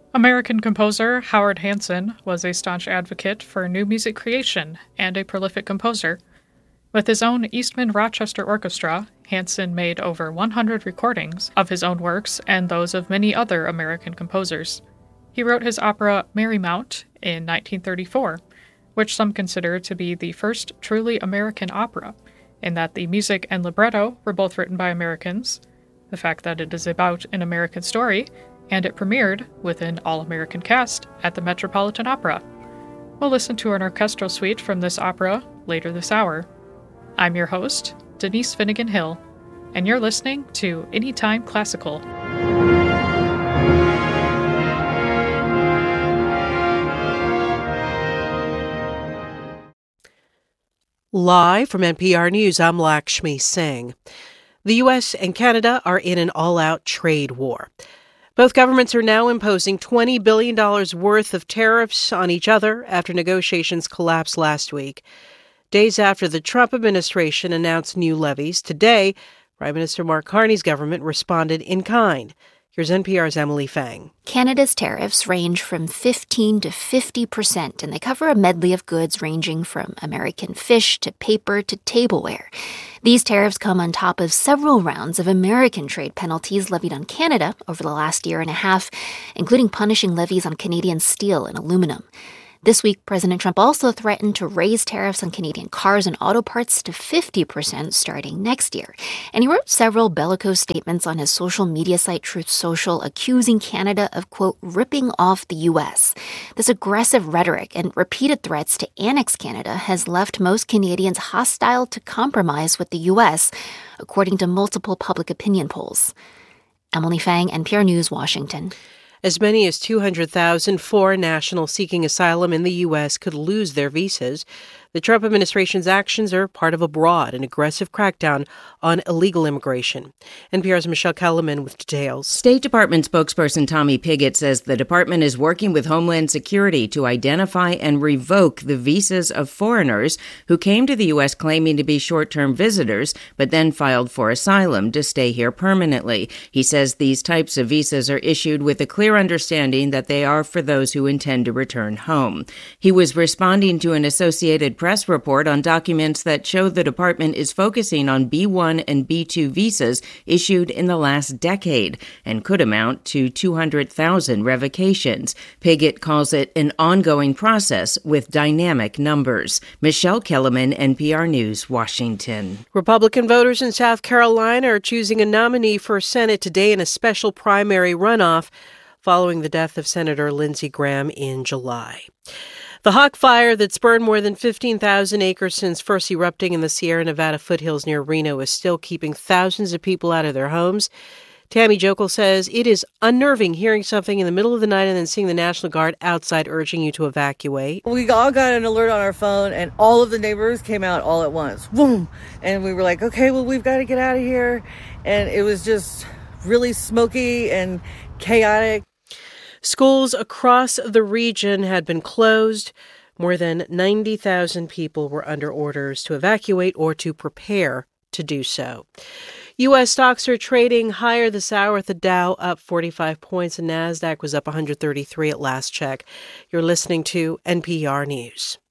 American composer Howard Hanson was a staunch advocate for new music creation and a prolific composer. With his own Eastman Rochester Orchestra, Hanson made over 100 recordings of his own works and those of many other American composers. He wrote his opera Merry-Mount in 1934, which some consider to be the first truly American opera, in that the music and libretto were both written by Americans, the fact that it is about an American story, and it premiered with an all-American cast at the Metropolitan Opera. We'll listen to an orchestral suite from this opera later this hour. I'm your host, Denise Finnegan Hill, and you're listening to Anytime Classical. Live from NPR News, I'm Lakshmi Singh. The U.S. and Canada are in an all-out trade war. Both governments are now imposing $20 billion worth of tariffs on each other after negotiations collapsed last week. Days after the Trump administration announced new levies, today, Prime Minister Mark Carney's government responded in kind. Here's NPR's Emily Fang. Canada's tariffs range from 15% to 50%, and they cover a medley of goods ranging from American fish to paper to tableware. These tariffs come on top of several rounds of American trade penalties levied on Canada over the last year and a half, including punishing levies on Canadian steel and aluminum. This week, President Trump also threatened to raise tariffs on Canadian cars and auto parts to 50% starting next year. And he wrote several bellicose statements on his social media site Truth Social, accusing Canada of, quote, ripping off the U.S. This aggressive rhetoric and repeated threats to annex Canada has left most Canadians hostile to compromise with the U.S., according to multiple public opinion polls. Emily Fang, NPR News, Washington. As many as 200,000 foreign nationals seeking asylum in the U.S. could lose their visas. The Trump administration's actions are part of a broad and aggressive crackdown on illegal immigration. NPR's Michelle Kellerman with details. State Department spokesperson Tommy Pigott says the department is working with Homeland Security to identify and revoke the visas of foreigners who came to the U.S. claiming to be short-term visitors, but then filed for asylum to stay here permanently. He says these types of visas are issued with a clear understanding that they are for those who intend to return home. He was responding to an Associated Press report on documents that show the department is focusing on B1 and B2 visas issued in the last decade and could amount to 200,000 revocations. Pigott calls it an ongoing process with dynamic numbers. Michelle Kellerman, NPR News, Washington. Republican voters in South Carolina are choosing a nominee for Senate today in a special primary runoff following the death of Senator Lindsey Graham in July. The Hawk Fire that spurned more than 15,000 acres since first erupting in the Sierra Nevada foothills near Reno is still keeping thousands of people out of their homes. Tammy Jokel says it is unnerving hearing something in the middle of the night and then seeing the National Guard outside urging you to evacuate. We all got an alert on our phone, and all of the neighbors came out all at once. Boom! And we were like, okay, well, we've got to get out of here. And it was just really smoky and chaotic. Schools across the region had been closed. More than 90,000 people were under orders to evacuate or to prepare to do so. U.S. stocks are trading higher this hour, with the Dow up 45 points and NASDAQ was up 133 at last check. You're listening to NPR News.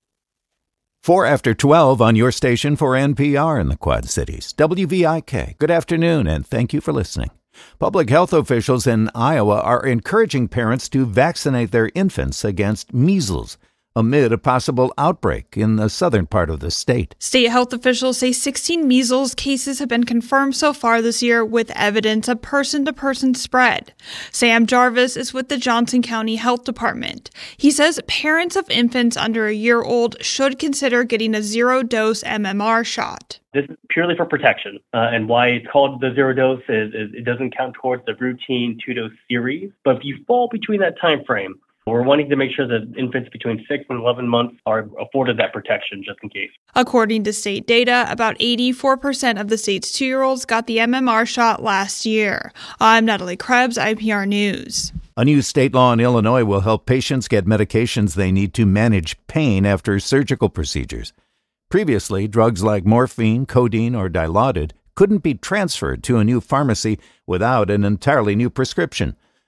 4 after 12 on your station for NPR in the Quad Cities. WVIK. Good afternoon, and thank you for listening. Public health officials in Iowa are encouraging parents to vaccinate their infants against measles amid a possible outbreak in the southern part of the state. State health officials say 16 measles cases have been confirmed so far this year, with evidence of person-to-person spread. Sam Jarvis is with the Johnson County Health Department. He says parents of infants under a year old should consider getting a zero-dose MMR shot. This is purely for protection, and why it's called the zero dose is it doesn't count towards the routine 2-dose series. But if you fall between that time frame, we're wanting to make sure that infants between 6 and 11 months are afforded that protection just in case. According to state data, about 84% of the state's 2-year-olds got the MMR shot last year. I'm Natalie Krebs, NPR News. A new state law in Illinois will help patients get medications they need to manage pain after surgical procedures. Previously, drugs like morphine, codeine, or Dilaudid couldn't be transferred to a new pharmacy without an entirely new prescription.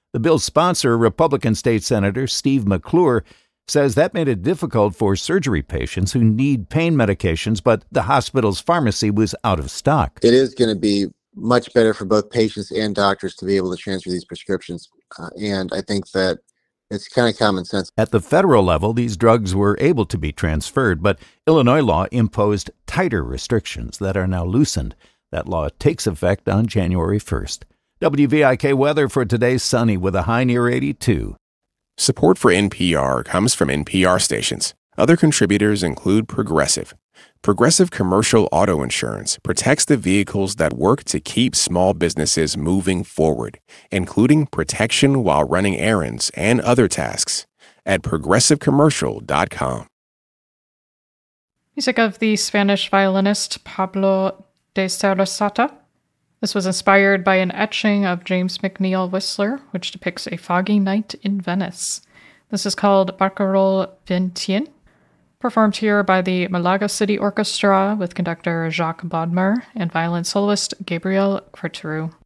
The bill's sponsor, Republican State Senator Steve McClure, says that made it difficult for surgery patients who need pain medications, but the hospital's pharmacy was out of stock. It is going to be much better for both patients and doctors to be able to transfer these prescriptions, and I think that it's kind of common sense. At the federal level, these drugs were able to be transferred, but Illinois law imposed tighter restrictions that are now loosened. That law takes effect on January 1st. WVIK weather for today, sunny with a high near 82. Support for NPR comes from NPR stations. Other contributors include Progressive. Progressive Commercial Auto Insurance protects the vehicles that work to keep small businesses moving forward, including protection while running errands and other tasks at progressivecommercial.com. Music of the Spanish violinist Pablo de Sarasate. This was inspired by an etching of James McNeill Whistler, which depicts a foggy night in Venice. This is called Barcarolle 21, performed here by the Malaga City Orchestra with conductor Jacques Bodmer and violin soloist Gabriel Quarteru.